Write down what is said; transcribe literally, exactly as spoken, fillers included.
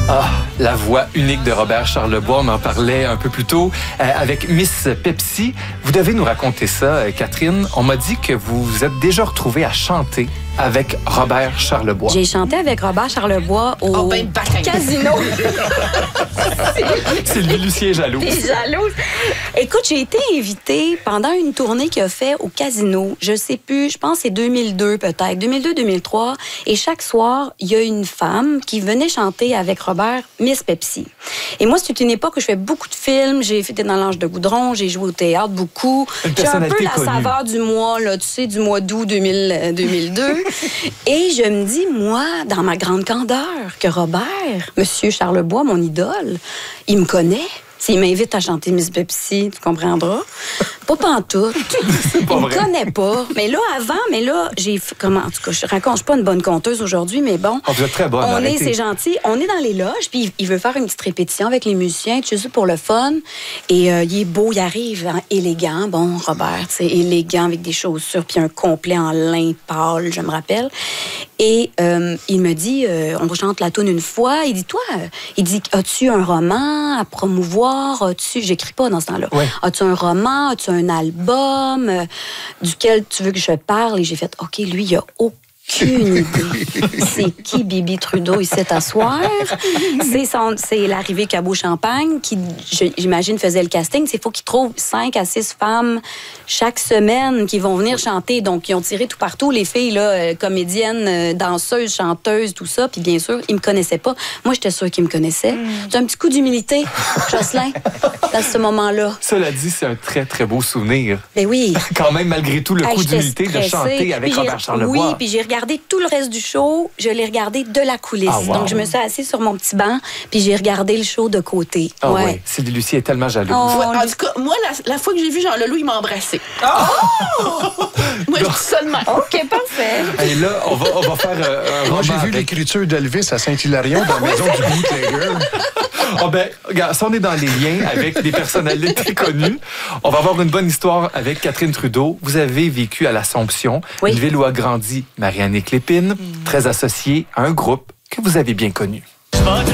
Ah, la voix unique de Robert Charlebois, on en parlait un peu plus tôt euh, avec Miss Pepsi. Vous devez nous raconter ça, euh, Catherine. On m'a dit que vous vous êtes déjà retrouvée à chanter avec Robert Charlebois. J'ai chanté avec Robert Charlebois au oh, ben, casino. Sylvie Lucier est jalouse. T'es jalouse. Écoute, j'ai été invitée pendant une tournée qu'il a fait au casino. Je sais plus, je pense que c'est deux mille deux peut-être, deux mille deux deux mille trois. Et chaque soir, il y a une femme qui venait chanter avec Robert Miss Pepsi. Et moi, c'est une époque où je fais beaucoup de films. J'ai fait dans l'Ange de Goudron, j'ai joué au théâtre beaucoup. J'ai un peu la connue. saveur du mois, là, tu sais, du mois d'août deux mille, deux mille deux. Et je me dis, moi, dans ma grande candeur, que Robert, Monsieur Charlebois, mon idole, il me connaît. S'il m'invite à chanter Miss Pepsi, tu comprendras. Pas pantoute. Il me connaît pas. Mais là, avant, mais là, j'ai... Comment, en tout cas, je raconte, je suis pas une bonne conteuse aujourd'hui, mais bon. Oh, vous êtes très bonne, on arrêtez. est, c'est gentil. On est dans les loges, puis il veut faire une petite répétition avec les musiciens, tu sais, pour le fun. Et euh, il est beau, il arrive hein, élégant. Bon, Robert, c'est élégant avec des chaussures, puis un complet en lin pâle, je me rappelle. Et euh, il me dit, euh, on chante la toune une fois. Il dit, toi, euh, il dit, as-tu un roman à promouvoir? As-tu, j'écris pas dans ce temps-là. Ouais. As-tu un roman? As-tu un album euh, duquel tu veux que je parle? Et j'ai fait, OK, lui, il a aucun Aucune idée. C'est qui Bibi Trudeau ici à soir? C'est, son, c'est l'arrivée Cabot Champagne qui, j'imagine, faisait le casting. Il faut qu'il trouve cinq à six femmes chaque semaine qui vont venir chanter. Donc, ils ont tiré tout partout. Les filles, là, comédiennes, danseuses, chanteuses, tout ça. Puis bien sûr, ils me connaissaient pas. Moi, j'étais sûre qu'ils me connaissaient. Mm. J'ai un petit coup d'humilité, Jocelyn, à ce moment-là. Cela dit, c'est un très, très beau souvenir. Ben oui. Quand même, malgré tout, le hey, coup d'humilité de chanter avec puis Robert Charlebois. Oui, puis j'ai regardé tout le reste du show, je l'ai regardé de la coulisse. Ah, wow. Donc, je me suis assise sur mon petit banc, puis j'ai regardé le show de côté. Ah ouais. ouais. Sylvie Lucier est tellement jalouse. Oh, ouais, en tout cas, moi, la, la fois que j'ai vu Jean Leloup, il m'a embrassé. Oh! Moi, je dis ça de même. OK, parfait. Et là, on va, on va faire euh, un Moi, j'ai vu avec... l'écriture d'Elvis à Saint-Hilarion dans la maison du bootlegger. Oh ben, regarde, si on est dans les liens avec des personnalités connues, on va avoir une bonne histoire avec Catherine Trudeau. Vous avez vécu à l'Assomption, oui. Une ville où a grandi Marianne Clépine, mm. très associée à un groupe que vous avez bien connu.